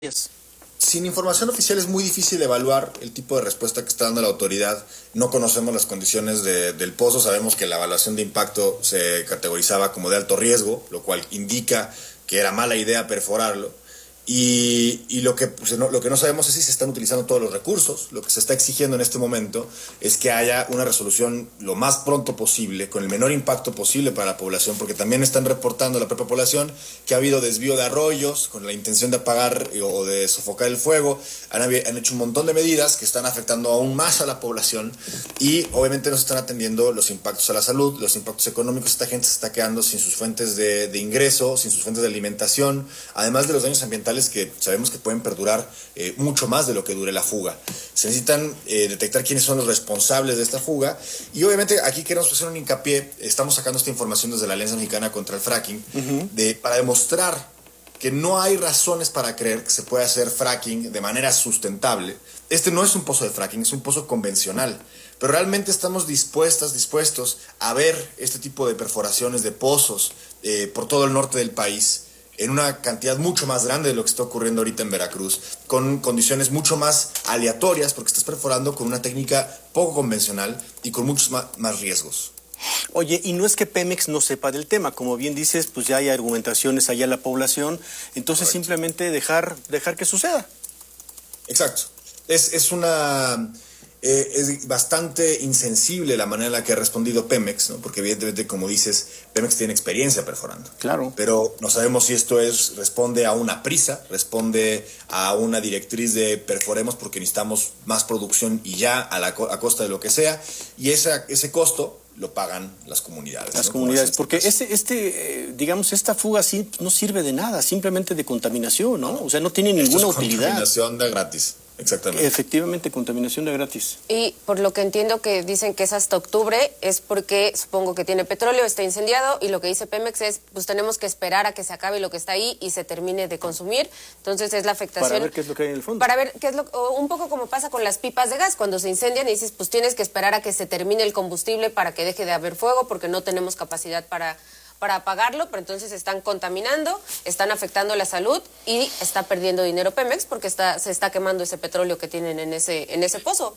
Yes. Sin información oficial es muy difícil evaluar el tipo de respuesta que está dando la autoridad. No conocemos las condiciones del pozo, sabemos que la evaluación de impacto se categorizaba como de alto riesgo, lo cual indica que era mala idea perforarlo. Y lo que no sabemos es si se están utilizando todos los recursos. Lo que se está exigiendo en este momento es que haya una resolución lo más pronto posible, con el menor impacto posible para la población, porque también están reportando a la propia población que ha habido desvío de arroyos con la intención de apagar o de sofocar el fuego. Han hecho un montón de medidas que están afectando aún más a la población y obviamente no se están atendiendo los impactos a la salud, los impactos económicos. Esta gente se está quedando sin sus fuentes de ingreso, sin sus fuentes de alimentación, además de los daños ambientales que sabemos que pueden perdurar mucho más de lo que dure la fuga. Se necesitan detectar quiénes son los responsables de esta fuga y obviamente aquí queremos hacer un hincapié. Estamos sacando esta información desde la Alianza Mexicana contra el Fracking para demostrar que no hay razones para creer que se puede hacer fracking de manera sustentable. Este no es un pozo de fracking, es un pozo convencional, pero realmente estamos dispuestos a ver este tipo de perforaciones de pozos por todo el norte del país, en una cantidad mucho más grande de lo que está ocurriendo ahorita en Veracruz, con condiciones mucho más aleatorias, porque estás perforando con una técnica poco convencional y con muchos más riesgos. Oye, y no es que Pemex no sepa del tema, como bien dices, pues ya hay argumentaciones allá en la población, entonces Correcto. simplemente dejar que suceda. Exacto. Es bastante insensible la manera en la que ha respondido Pemex, ¿no? Porque evidentemente, como dices, Pemex tiene experiencia perforando. Claro. Pero no sabemos si esto responde a una prisa, responde a una directriz de perforemos porque necesitamos más producción y ya a costa de lo que sea, y ese costo lo pagan las comunidades. Las ¿no? comunidades, porque digamos, esta fuga sí no sirve de nada, simplemente de contaminación, ¿no? O sea, no tiene ninguna utilidad. Contaminación de gratis. Exactamente. Efectivamente, contaminación de gratis. Y por lo que entiendo que dicen que es hasta octubre, es porque supongo que tiene petróleo, está incendiado, y lo que dice Pemex es, pues tenemos que esperar a que se acabe lo que está ahí y se termine de consumir. Entonces es la afectación. Para ver qué es lo que hay en el fondo. Para ver qué es un poco como pasa con las pipas de gas, cuando se incendian y dices, pues tienes que esperar a que se termine el combustible para que deje de haber fuego, porque no tenemos capacidad para apagarlo, pero entonces están contaminando, están afectando la salud y está perdiendo dinero Pemex porque se está quemando ese petróleo que tienen en ese pozo.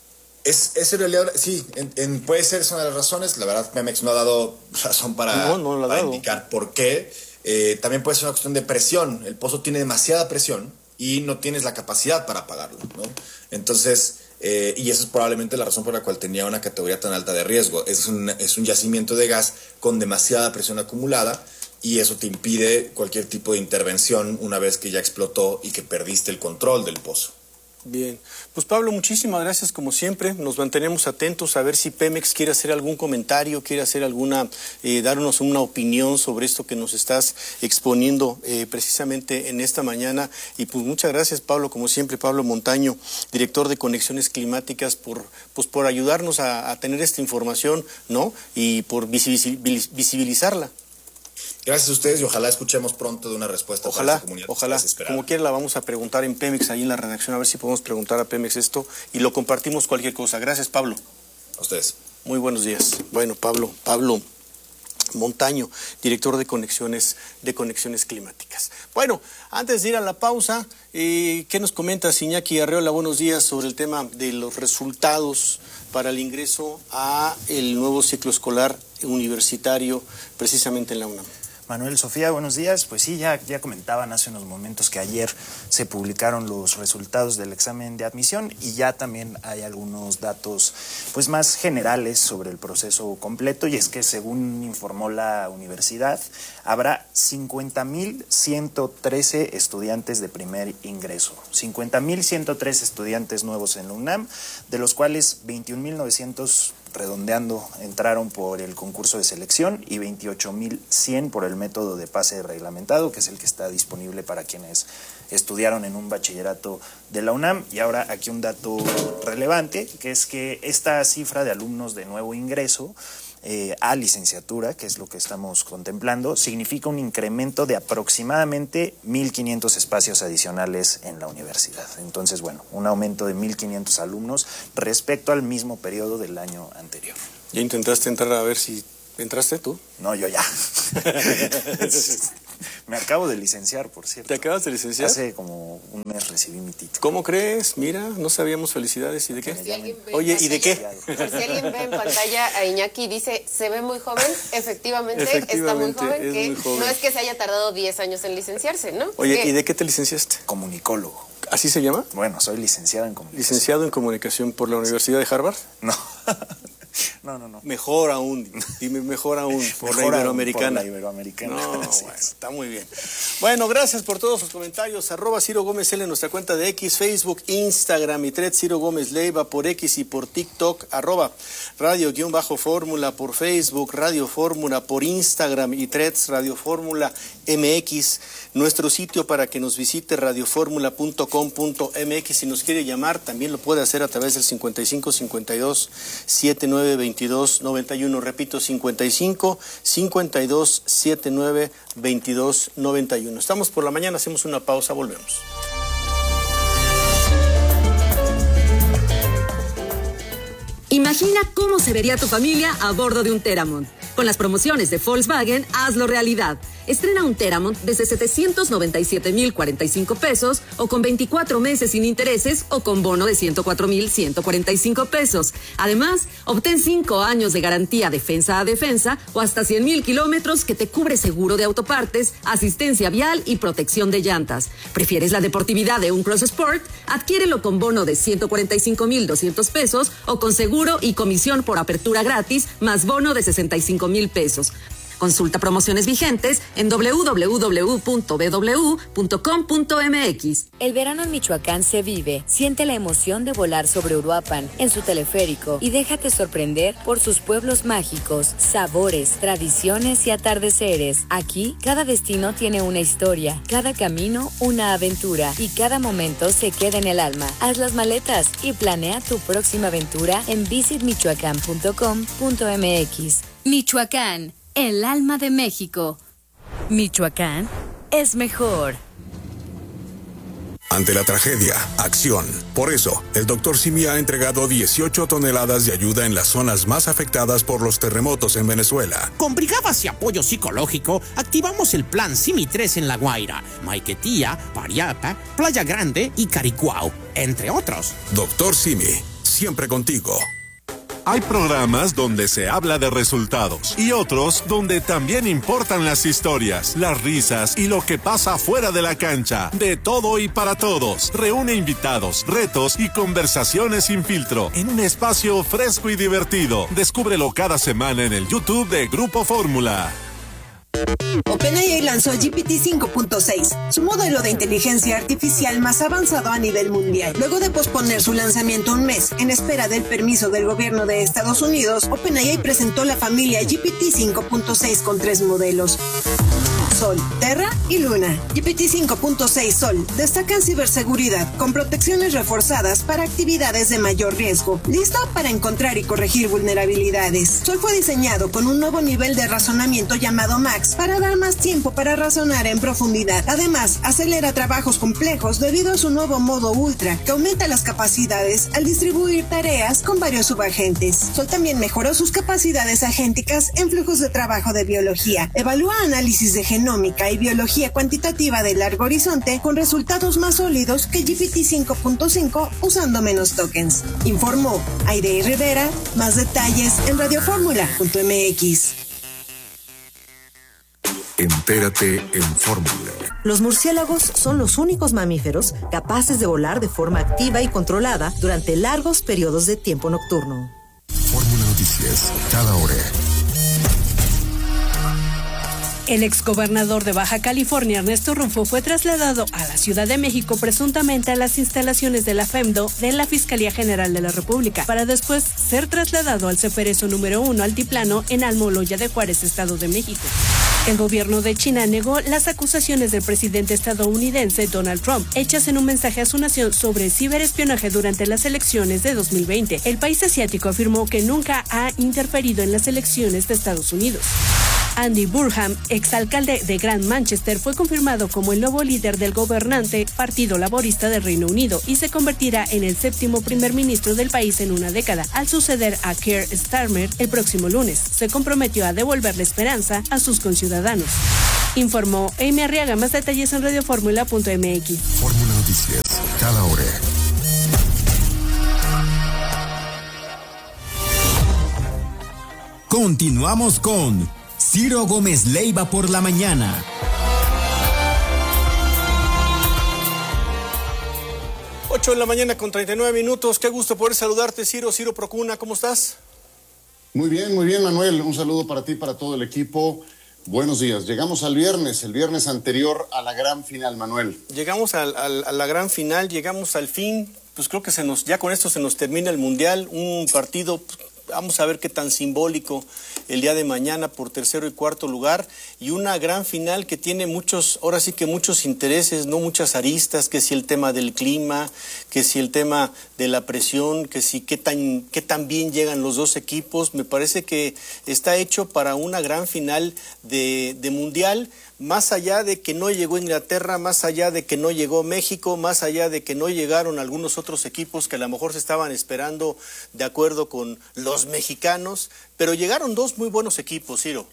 Es en realidad, sí, puede ser esa una de las razones. La verdad, Pemex no ha dado razón para indicar por qué. También puede ser una cuestión de presión. El pozo tiene demasiada presión y no tienes la capacidad para apagarlo, ¿no? Entonces, y esa es probablemente la razón por la cual tenía una categoría tan alta de riesgo. Es un yacimiento de gas con demasiada presión acumulada y eso te impide cualquier tipo de intervención una vez que ya explotó y que perdiste el control del pozo. Bien, pues Pablo, muchísimas gracias como siempre, nos mantenemos atentos a ver si Pemex quiere hacer algún comentario, quiere hacer darnos una opinión sobre esto que nos estás exponiendo precisamente en esta mañana. Y pues muchas gracias, Pablo, como siempre, Pablo Montaño, director de Conexiones Climáticas, por ayudarnos a tener esta información, ¿no? Y por visibilizarla. Gracias a ustedes y ojalá escuchemos pronto de una respuesta para esta comunidad. Ojalá, como quiera la vamos a preguntar en Pemex, ahí en la redacción, a ver si podemos preguntar a Pemex esto y lo compartimos cualquier cosa. Gracias, Pablo. A ustedes. Muy buenos días. Bueno, Pablo Montaño, director de Conexiones Climáticas. Bueno, antes de ir a la pausa, ¿qué nos comentas, Iñaki Arreola? Buenos días, sobre el tema de los resultados para el ingreso a el nuevo ciclo escolar universitario, precisamente en la UNAM. Manuel, Sofía, buenos días. Pues sí, ya comentaban hace unos momentos que ayer se publicaron los resultados del examen de admisión y ya también hay algunos datos pues más generales sobre el proceso completo, y es que según informó la universidad habrá 50,113 estudiantes de primer ingreso, 50,113 estudiantes nuevos en la UNAM, de los cuales 21,900 redondeando entraron por el concurso de selección y 28,100 por el método de pase reglamentado, que es el que está disponible para quienes estudiaron en un bachillerato de la UNAM. Y ahora aquí un dato relevante, que es que esta cifra de alumnos de nuevo ingreso a licenciatura, que es lo que estamos contemplando, significa un incremento de aproximadamente 1,500 espacios adicionales en la universidad. Entonces, bueno, un aumento de 1,500 alumnos respecto al mismo periodo del año anterior. ¿Ya intentaste entrar a ver si entraste tú? No, yo ya. Me acabo de licenciar, por cierto. ¿Te acabas de licenciar? Hace como un mes recibí mi título. ¿Cómo crees? Mira, no sabíamos. Felicidades. ¿Y de qué? Oye, ¿y de qué? Por si alguien ve en pantalla a Iñaki, dice, se ve muy joven. Efectivamente está muy joven. Es muy joven. No es que se haya tardado 10 años en licenciarse, ¿no? Oye, ¿Qué? ¿y de qué te licenciaste? Comunicólogo. ¿Así se llama? Bueno, soy licenciado en comunicación. Licenciado en comunicación por la Universidad de Harvard. No. No. Mejor aún, dime mejor aún, por Mejor la aún Iberoamericana. por la Iberoamericana. No, Así bueno, es. está muy bien. Bueno, gracias por todos sus comentarios. @Ciro Gómez L en nuestra cuenta de X, Facebook, Instagram y Threads Ciro Gómez Leiva por X y por TikTok. @Radio_Fórmula por Facebook, Radio Fórmula por Instagram y Threads Radio Fórmula MX. Nuestro sitio para que nos visite radioformula.com.mx. Si nos quiere llamar, también lo puede hacer a través del 55 52 79 22 91. Repito, 55 52 79 22 91. Estamos por la mañana, hacemos una pausa, volvemos. Imagina cómo se vería tu familia a bordo de un Teramont. Con las promociones de Volkswagen, hazlo realidad. Estrena un Teramont desde 797,045 pesos o con 24 meses sin intereses o con bono de 104,145 pesos. Además, obtén 5 años de garantía defensa a defensa o hasta 100,000 kilómetros que te cubre seguro de autopartes, asistencia vial y protección de llantas. ¿Prefieres la deportividad de un Cross Sport? Adquiérelo con bono de 145,200 pesos o con seguro y comisión por apertura gratis más bono de 65,000 pesos. Consulta promociones vigentes en www.bw.com.mx. El verano en Michoacán se vive. Siente la emoción de volar sobre Uruapan en su teleférico y déjate sorprender por sus pueblos mágicos, sabores, tradiciones y atardeceres. Aquí, cada destino tiene una historia, cada camino una aventura y cada momento se queda en el alma. Haz las maletas y planea tu próxima aventura en visitmichoacán.com.mx. Michoacán, el alma de México. Michoacán es mejor. Ante la tragedia, acción. Por eso, el Dr. Simi ha entregado 18 toneladas de ayuda en las zonas más afectadas por los terremotos en Venezuela. Con brigadas y apoyo psicológico, activamos el plan Simi 3 en La Guaira, Maiquetía, Pariapa, Playa Grande y Caricuao, entre otros. Dr. Simi, siempre contigo. Hay programas donde se habla de resultados y otros donde también importan las historias, las risas y lo que pasa fuera de la cancha. De todo y para todos. Reúne invitados, retos y conversaciones sin filtro en un espacio fresco y divertido. Descúbrelo cada semana en el YouTube de Grupo Fórmula. OpenAI lanzó GPT 5.6, su modelo de inteligencia artificial más avanzado a nivel mundial. Luego de posponer su lanzamiento un mes en espera del permiso del gobierno de Estados Unidos, OpenAI presentó la familia GPT 5.6 con 3 modelos: Sol, Terra y Luna. GPT 5.6 Sol destaca en ciberseguridad con protecciones reforzadas para actividades de mayor riesgo, listo para encontrar y corregir vulnerabilidades. Sol fue diseñado con un nuevo nivel de razonamiento llamado Max para dar más tiempo para razonar en profundidad. Además, acelera trabajos complejos debido a su nuevo modo Ultra, que aumenta las capacidades al distribuir tareas con varios subagentes. Sol también mejoró sus capacidades agénticas en flujos de trabajo de biología. Evalúa análisis de genómica y biología cuantitativa de largo horizonte con resultados más sólidos que GPT 5.5 usando menos tokens. Informó Airey Rivera. Más detalles en radioformula.mx. Entérate en Fórmula. Los murciélagos son los únicos mamíferos capaces de volar de forma activa y controlada durante largos periodos de tiempo nocturno. Fórmula Noticias, cada hora. El exgobernador de Baja California, Ernesto Rufo, fue trasladado a la Ciudad de México presuntamente a las instalaciones de la FEMDO de la Fiscalía General de la República, para después ser trasladado al Ceferezo número 1 Altiplano en Almoloya de Juárez, Estado de México. El gobierno de China negó las acusaciones del presidente estadounidense Donald Trump, hechas en un mensaje a su nación sobre ciberespionaje durante las elecciones de 2020. El país asiático afirmó que nunca ha interferido en las elecciones de Estados Unidos. Andy Burnham, exalcalde de Grand Manchester, fue confirmado como el nuevo líder del gobernante Partido Laborista del Reino Unido y se convertirá en el 7º primer ministro del país en una década, al suceder a Keir Starmer el próximo lunes. Se comprometió a devolver la esperanza a sus conciudadanos. Informó Amy Arriaga. Más detalles en radioformula.mx. Fórmula Noticias, cada hora. Continuamos con Ciro Gómez Leiva por la mañana. 8 de la mañana con 39 minutos. Qué gusto poder saludarte, Ciro. Ciro Procuna, ¿cómo estás? Muy bien, Manuel. Un saludo para ti y para todo el equipo. Buenos días. Llegamos al viernes, el viernes anterior a la gran final, Manuel. Llegamos a la gran final, llegamos al fin. Pues creo que ya con esto se nos termina el Mundial. Un partido, vamos a ver qué tan simbólico el día de mañana por tercero y cuarto lugar, y una gran final que tiene muchos intereses, no muchas aristas, que si el tema del clima, que si el tema de la presión, que si qué tan bien llegan los dos equipos. Me parece que está hecho para una gran final de Mundial, más allá de que no llegó Inglaterra, más allá de que no llegó México, más allá de que no llegaron algunos otros equipos que a lo mejor se estaban esperando de acuerdo con los mexicanos, pero llegaron dos muy buenos equipos, Ciro.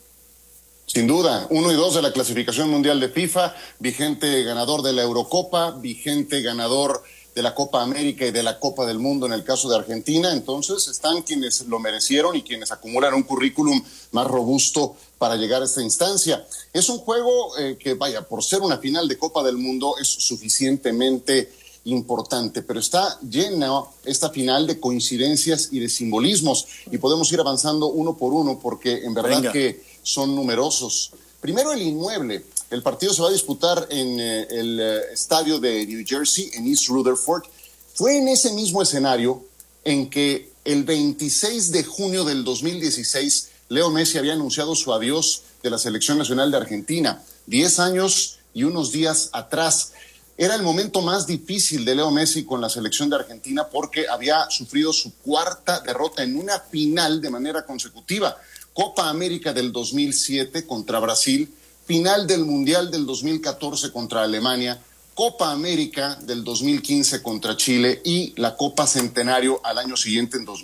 Sin duda, 1 y 2 de la clasificación mundial de FIFA, vigente ganador de la Eurocopa, vigente ganador de la Copa América y de la Copa del Mundo en el caso de Argentina. Entonces están quienes lo merecieron y quienes acumulan un currículum más robusto para llegar a esta instancia. Es un juego que, por ser una final de Copa del Mundo, es suficientemente importante, pero está llena esta final de coincidencias y de simbolismos, y podemos ir avanzando uno por uno porque en verdad que son numerosos. Primero, el inmueble. El partido se va a disputar en el estadio de New Jersey, en East Rutherford. Fue en ese mismo escenario en que el 26 de junio del 2016 Leo Messi había anunciado su adiós de la Selección Nacional de Argentina. 10 años y unos días atrás. Era el momento más difícil de Leo Messi con la selección de Argentina porque había sufrido su cuarta derrota en una final de manera consecutiva. Copa América del 2007 contra Brasil, final del Mundial del 2014 contra Alemania, Copa América del 2015 contra Chile y la Copa Centenario al año siguiente en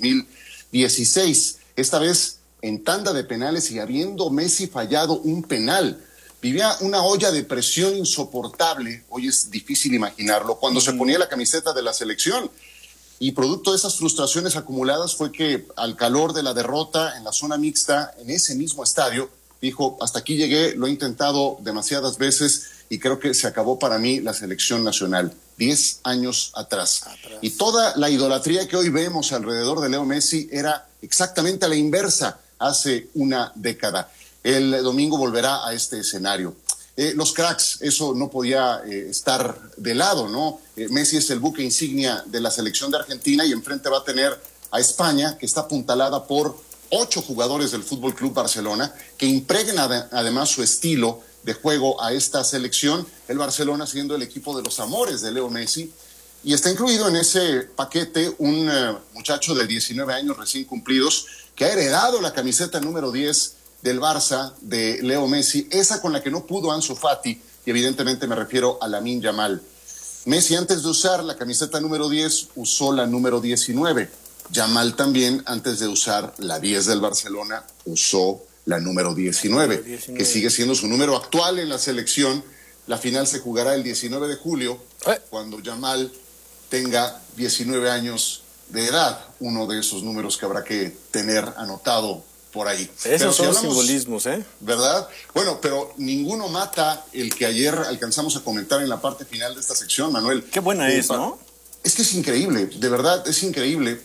2016. Esta vez en tanda de penales y habiendo Messi fallado un penal. Vivía una olla de presión insoportable, hoy es difícil imaginarlo, cuando se ponía la camiseta de la selección. Y producto de esas frustraciones acumuladas fue que al calor de la derrota en la zona mixta, en ese mismo estadio, dijo, hasta aquí llegué, lo he intentado demasiadas veces y creo que se acabó para mí la selección nacional, 10 años atrás. Y toda la idolatría que hoy vemos alrededor de Leo Messi era exactamente a la inversa hace una década. El domingo volverá a este escenario. Los cracks, eso no podía estar de lado, ¿no? Messi es el buque insignia de la selección de Argentina y enfrente va a tener a España, que está apuntalada por 8 jugadores del Fútbol Club Barcelona, que impregna además su estilo de juego a esta selección, el Barcelona siendo el equipo de los amores de Leo Messi, y está incluido en ese paquete un muchacho de 19 años recién cumplidos, que ha heredado la camiseta número 10 del Barça, de Leo Messi, esa con la que no pudo Ansu Fati, y evidentemente me refiero a Lamine Yamal. Messi, antes de usar la camiseta número 10, usó la número 19. Yamal también, antes de usar la 10 del Barcelona, usó la número 19, que sigue siendo su número actual en la selección. La final se jugará el 19 de julio, cuando Yamal tenga 19 años de edad, uno de esos números que habrá que tener anotado por ahí. Esos son simbolismos, ¿verdad? Bueno, pero ninguno mata el que ayer alcanzamos a comentar en la parte final de esta sección, Manuel. Qué buena es, ¿no? Es que es increíble, de verdad, es increíble.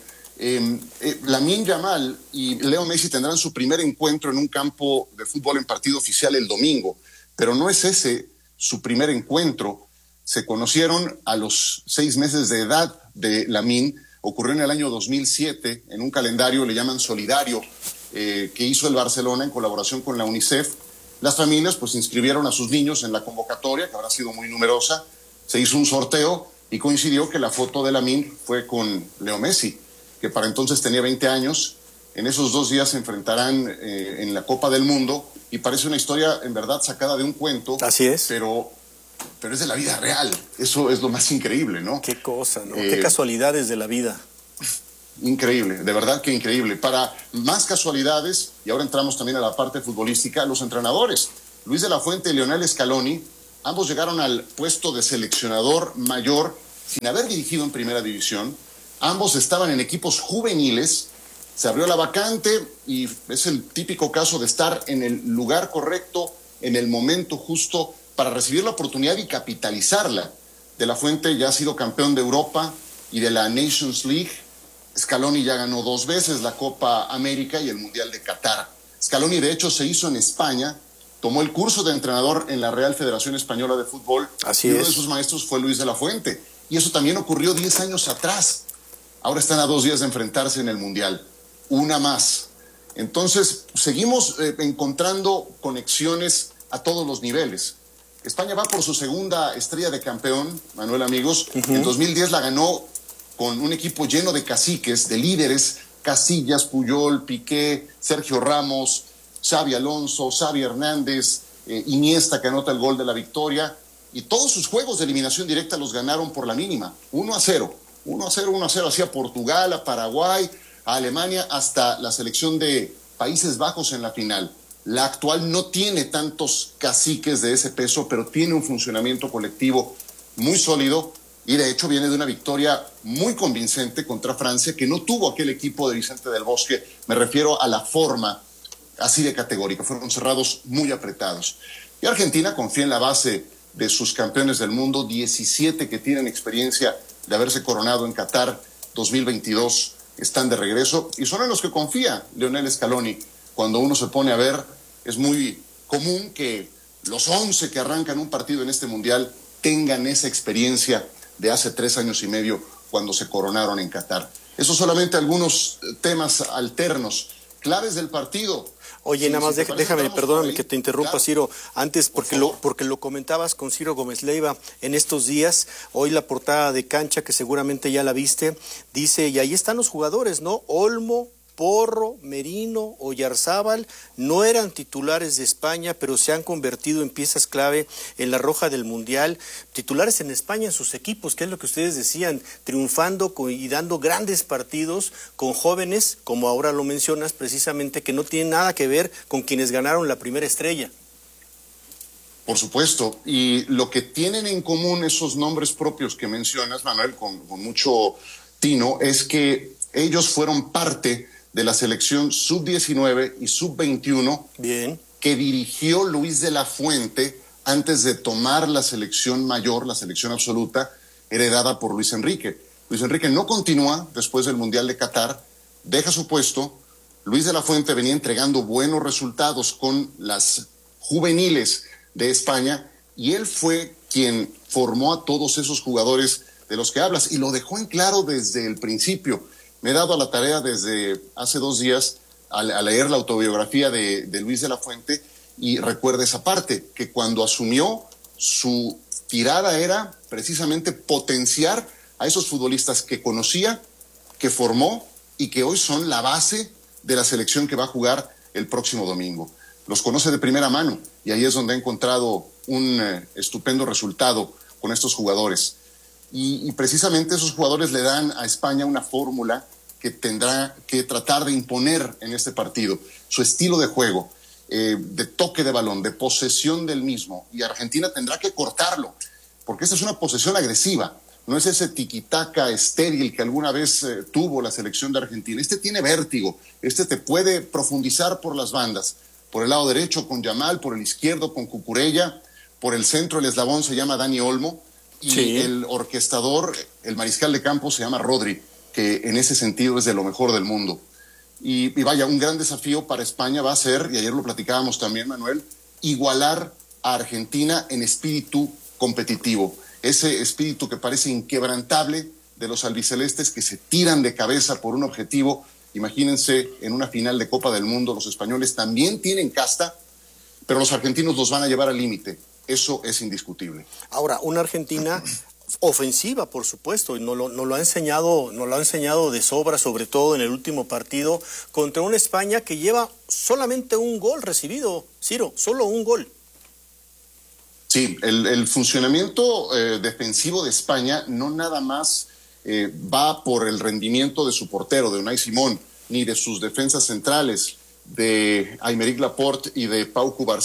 Lamine Yamal y Leo Messi tendrán su primer encuentro en un campo de fútbol en partido oficial el domingo, pero no es ese su primer encuentro. Se conocieron a los 6 meses de edad de Lamine. Ocurrió en el año 2007 en un calendario, le llaman solidario, que hizo el Barcelona en colaboración con la UNICEF. Las familias pues inscribieron a sus niños en la convocatoria, que habrá sido muy numerosa. Se hizo un sorteo y coincidió que la foto de Lamine fue con Leo Messi, que para entonces tenía 20 años. En esos 2 días se enfrentarán en la Copa del Mundo y parece una historia en verdad sacada de un cuento. Así es. Pero es de la vida real. Eso es lo más increíble, ¿no? Qué cosa, ¿no? Qué casualidades de la vida. Increíble, de verdad que increíble. Para más casualidades, y ahora entramos también a la parte futbolística, los entrenadores. Luis de la Fuente y Lionel Scaloni, ambos llegaron al puesto de seleccionador mayor sin haber dirigido en primera división. Ambos estaban en equipos juveniles. Se abrió la vacante y es el típico caso de estar en el lugar correcto, en el momento justo para recibir la oportunidad y capitalizarla. De la Fuente ya ha sido campeón de Europa y de la Nations League. Scaloni ya ganó 2 veces la Copa América y el Mundial de Qatar. Scaloni, de hecho, se hizo en España, tomó el curso de entrenador en la Real Federación Española de Fútbol. Así Uno es. de sus maestros fue Luis de la Fuente. Y eso también ocurrió 10 años atrás. Ahora están a 2 días de enfrentarse en el Mundial. Una más. Entonces, seguimos encontrando conexiones a todos los niveles. España va por su segunda estrella de campeón, Manuel, amigos. En 2010 la ganó con un equipo lleno de caciques, de líderes, Casillas, Puyol, Piqué, Sergio Ramos, Xavi Alonso, Xavi Hernández, Iniesta, que anota el gol de la victoria. Y todos sus juegos de eliminación directa los ganaron por la mínima, 1-0. 1-0, hacia Portugal, a Paraguay, a Alemania, hasta la selección de Países Bajos en la final. La actual no tiene tantos caciques de ese peso, pero tiene un funcionamiento colectivo muy sólido y de hecho viene de una victoria muy convincente contra Francia, que no tuvo aquel equipo de Vicente del Bosque. Me refiero a la forma así de categórica, fueron cerrados muy apretados. Y Argentina confía en la base de sus campeones del mundo, 17 que tienen experiencia de haberse coronado en Qatar 2022, están de regreso y son en los que confía Lionel Scaloni. Cuando uno se pone a ver, es muy común que los 11 que arrancan un partido en este Mundial tengan esa experiencia de hace 3 años y medio cuando se coronaron en Qatar. Esos solamente algunos temas alternos, claves del partido. Oye, nada más déjame, perdóname que te interrumpa, claro. Ciro, antes porque lo comentabas con Ciro Gómez Leiva en estos días, hoy la portada de Cancha, que seguramente ya la viste, dice, y ahí están los jugadores, ¿no? Olmo, Porro, Merino, Oyarzábal no eran titulares de España, pero se han convertido en piezas clave en la roja del Mundial, titulares en España en sus equipos, que es lo que ustedes decían, triunfando y dando grandes partidos con jóvenes, como ahora lo mencionas precisamente, que no tienen nada que ver con quienes ganaron la primera estrella. Por supuesto, y lo que tienen en común esos nombres propios que mencionas, Manuel, con mucho tino, es que ellos fueron parte de la selección sub-19 y sub-21 Bien. que dirigió Luis de la Fuente antes de tomar la selección mayor, la selección absoluta, heredada por Luis Enrique. Luis Enrique no continúa después del Mundial de Qatar, deja su puesto. Luis de la Fuente venía entregando buenos resultados con las juveniles de España y él fue quien formó a todos esos jugadores de los que hablas y lo dejó en claro desde el principio. Me he dado a la tarea desde hace 2 días a leer la autobiografía de Luis de la Fuente y recuerda esa parte, que cuando asumió su tirada era precisamente potenciar a esos futbolistas que conocía, que formó y que hoy son la base de la selección que va a jugar el próximo domingo. Los conoce de primera mano y ahí es donde ha encontrado un estupendo resultado con estos jugadores. Y precisamente esos jugadores le dan a España una fórmula que tendrá que tratar de imponer en este partido. Su estilo de juego, de toque de balón, de posesión del mismo. Y Argentina tendrá que cortarlo, porque esta es una posesión agresiva. No es ese tiquitaca estéril que alguna vez tuvo la selección de Argentina. Este tiene vértigo. Este te puede profundizar por las bandas. Por el lado derecho con Yamal, por el izquierdo con Cucurella, por el centro el eslabón se llama Dani Olmo. Y el orquestador, el mariscal de campo, se llama Rodri, que en ese sentido es de lo mejor del mundo. Y vaya, un gran desafío para España va a ser, y ayer lo platicábamos también, Manuel, igualar a Argentina en espíritu competitivo. Ese espíritu que parece inquebrantable de los albicelestes que se tiran de cabeza por un objetivo. Imagínense, en una final de Copa del Mundo, los españoles también tienen casta, pero los argentinos los van a llevar al límite. Eso es indiscutible. Ahora, una Argentina ofensiva, por supuesto, y nos lo ha enseñado de sobra, sobre todo en el último partido, contra una España que lleva solamente un gol recibido, Ciro, solo un gol. Sí, el funcionamiento defensivo de España no nada más va por el rendimiento de su portero, de Unai Simón, ni de sus defensas centrales, de Aymeric Laporte y de Pau Cubarsí.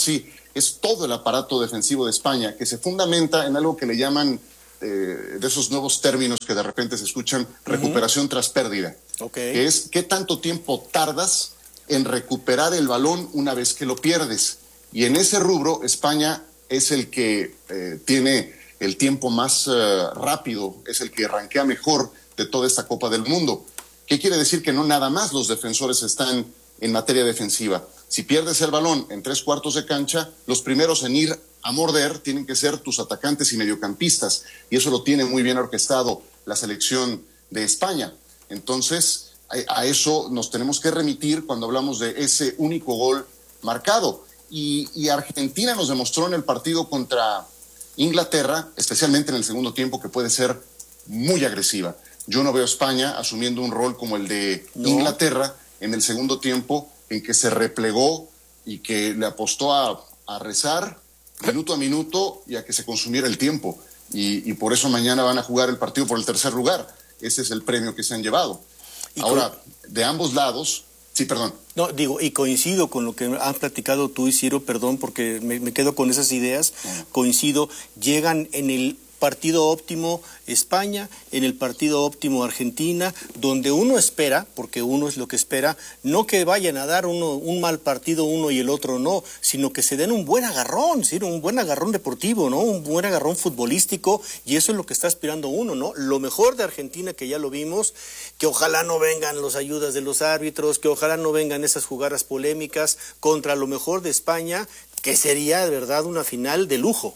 es todo el aparato defensivo de España, que se fundamenta en algo que le llaman, de esos nuevos términos que de repente se escuchan, recuperación tras pérdida. Que es qué tanto tiempo tardas en recuperar el balón una vez que lo pierdes. Y en ese rubro, España es el que tiene el tiempo más rápido, es el que rankea mejor de toda esta Copa del Mundo. ¿Qué quiere decir? Que no nada más los defensores están en materia defensiva. Si pierdes el balón en 3/4 de cancha, los primeros en ir a morder tienen que ser tus atacantes y mediocampistas, y eso lo tiene muy bien orquestado la selección de España. Entonces, a eso nos tenemos que remitir cuando hablamos de ese único gol marcado. Y Argentina nos demostró en el partido contra Inglaterra, especialmente en el segundo tiempo, que puede ser muy agresiva. Yo no veo a España asumiendo un rol como el de Inglaterra en el segundo tiempo, en que se replegó y que le apostó a rezar minuto a minuto y a que se consumiera el tiempo. Y por eso mañana van a jugar el partido por el tercer lugar. Ese es el premio que se han llevado. Ahora, de ambos lados... Sí, perdón. No, digo, y coincido con lo que has platicado tú y Ciro, perdón, porque me quedo con esas ideas. Coincido, llegan en el partido óptimo España, en el partido óptimo Argentina, donde uno espera, porque uno es lo que espera, no que vayan a dar un mal partido uno y el otro no, sino que se den un buen agarrón, ¿sí? Un buen agarrón deportivo, ¿no? Un buen agarrón futbolístico, y eso es lo que está aspirando uno, ¿no? Lo mejor de Argentina, que ya lo vimos, que ojalá no vengan las ayudas de los árbitros, que ojalá no vengan esas jugadas polémicas, contra lo mejor de España, que sería de verdad una final de lujo.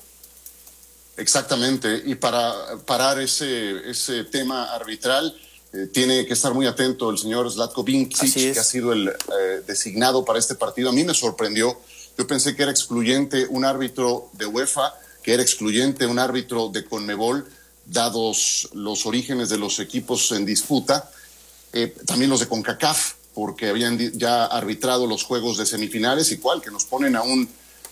Exactamente, y para parar ese tema arbitral, tiene que estar muy atento el señor Zlatko Vincic, que ha sido el designado para este partido. A mí me sorprendió, yo pensé que era excluyente un árbitro de UEFA, que era excluyente un árbitro de CONMEBOL, dados los orígenes de los equipos en disputa, también los de CONCACAF, porque habían ya arbitrado los juegos de semifinales, igual que nos ponen a un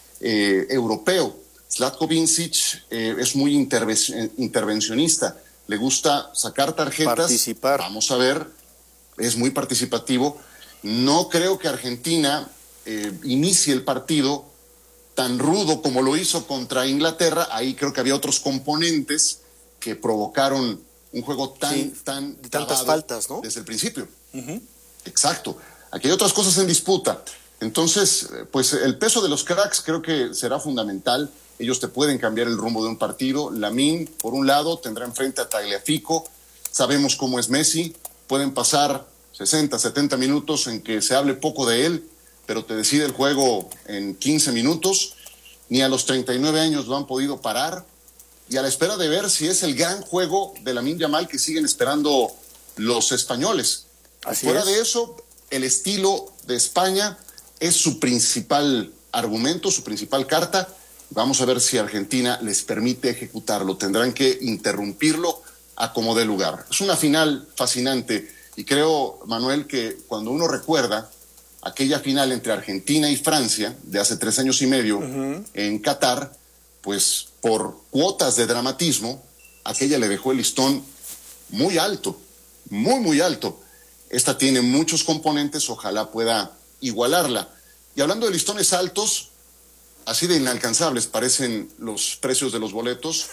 europeo. Zlatko Vincic es muy intervencionista, le gusta sacar tarjetas, participar. Vamos a ver, es muy participativo. No creo que Argentina inicie el partido tan rudo como lo hizo contra Inglaterra. Ahí creo que había otros componentes que provocaron un juego tan tantas faltas, ¿no? Desde el principio. Exacto. Aquí hay otras cosas en disputa. Entonces, pues el peso de los cracks creo que será fundamental. Ellos te pueden cambiar el rumbo de un partido. Lamine, por un lado, tendrá enfrente a Tagliafico. Sabemos cómo es Messi. Pueden pasar 60, 70 minutos en que se hable poco de él, pero te decide el juego en 15 minutos. Ni a los 39 años lo han podido parar. Y a la espera de ver si es el gran juego de Lamine Yamal que siguen esperando los españoles. Fuera de eso, el estilo de España es su principal argumento, su principal carta. Vamos a ver si Argentina les permite ejecutarlo. Tendrán que interrumpirlo a como dé lugar. Es una final fascinante y creo, Manuel, que cuando uno recuerda aquella final entre Argentina y Francia de hace 3 años y medio en Qatar, pues por cuotas de dramatismo, aquella le dejó el listón muy alto, muy alto. Esta tiene muchos componentes, ojalá pueda igualarla. Y hablando de listones altos, así de inalcanzables parecen los precios de los boletos.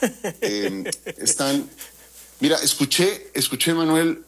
Están... Mira, escuché Manuel,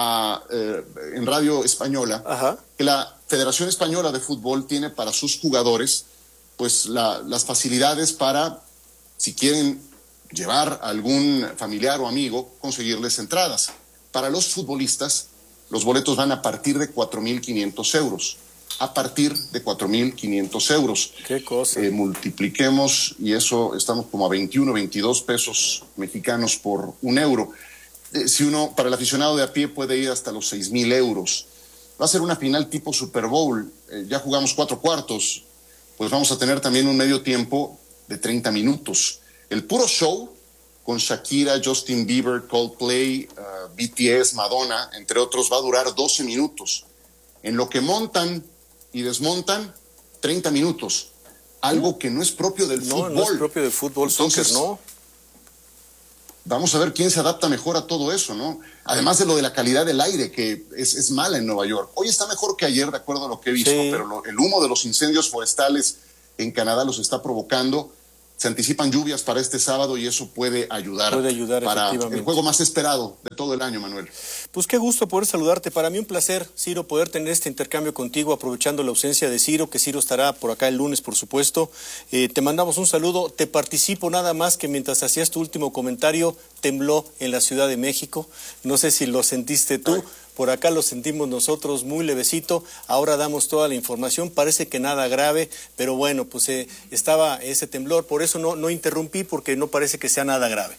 en Radio Española, que la Federación Española de Fútbol tiene para sus jugadores pues las facilidades para, si quieren llevar a algún familiar o amigo, conseguirles entradas. Para los futbolistas, los boletos van a partir de 4.500 euros. A partir de 4.500 euros. ¿Qué cosa? Multipliquemos, y eso estamos como a 21, 22 pesos mexicanos por €1. Si uno, para el aficionado de a pie, puede ir hasta los 6.000 euros. Va a ser una final tipo Super Bowl. Ya jugamos 4 cuartos. Pues vamos a tener también un medio tiempo de 30 minutos. El puro show, con Shakira, Justin Bieber, Coldplay, BTS, Madonna, entre otros, va a durar 12 minutos. En lo que montan y desmontan, 30 minutos. Algo que no es propio del fútbol. No es propio del fútbol. Entonces, soccer, ¿no? Vamos a ver quién se adapta mejor a todo eso, ¿no? Además de lo de la calidad del aire, que es mala en Nueva York. Hoy está mejor que ayer, de acuerdo a lo que he visto, pero el humo de los incendios forestales en Canadá los está provocando. Se anticipan lluvias para este sábado y eso puede ayudar para el juego más esperado de todo el año, Manuel. Pues qué gusto poder saludarte. Para mí un placer, Ciro, poder tener este intercambio contigo, aprovechando la ausencia de Ciro, que Ciro estará por acá el lunes, por supuesto. Te mandamos un saludo. Te participo nada más que mientras hacías tu último comentario, tembló en la Ciudad de México. No sé si lo sentiste tú. Por acá lo sentimos nosotros muy levecito, ahora damos toda la información, parece que nada grave, pero bueno, pues estaba ese temblor, por eso no interrumpí, porque no parece que sea nada grave.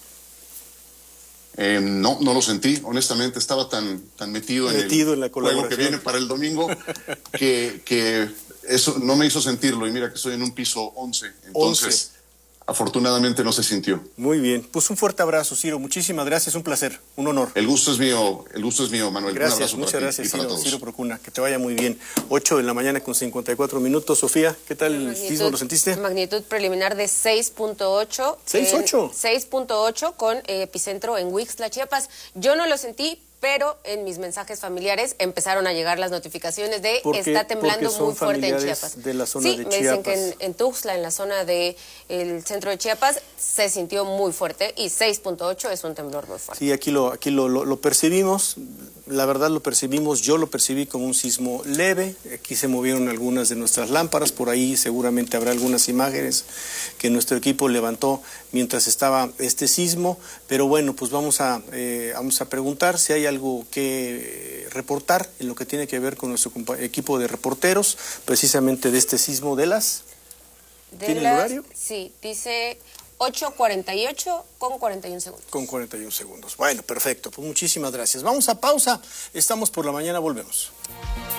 No lo sentí, honestamente estaba tan metido en la juego que viene para el domingo que eso no me hizo sentirlo, y mira que estoy en un piso 11, entonces afortunadamente no se sintió. Muy bien, pues un fuerte abrazo, Ciro, muchísimas gracias, un placer, un honor. El gusto es mío, Manuel. Gracias, un abrazo muchas para gracias, ti y para todos. Ciro Procuna, que te vaya muy bien. 8 de la mañana con 54 minutos. Sofía, ¿qué tal el sismo? ¿Lo sentiste? Magnitud preliminar de 6.8. 6.8. 6.8 con epicentro en Huixtla, Chiapas. Yo no lo sentí, pero en mis mensajes familiares empezaron a llegar las notificaciones de está temblando muy fuerte en Chiapas. De la zona de Chiapas. Me dicen que en Tuxtla, en la zona del centro de Chiapas, se sintió muy fuerte y 6.8 es un temblor muy fuerte. Sí, aquí lo percibimos, la verdad lo percibimos, yo lo percibí como un sismo leve, aquí se movieron algunas de nuestras lámparas, por ahí seguramente habrá algunas imágenes que nuestro equipo levantó mientras estaba este sismo, pero bueno, pues vamos a preguntar si hay algo que reportar en lo que tiene que ver con nuestro equipo de reporteros, precisamente de este sismo de las... ¿Tiene el horario? Sí, dice 8:48 con 41 segundos. Con 41 segundos. Bueno, perfecto, pues muchísimas gracias. Vamos a pausa, estamos por la mañana, volvemos.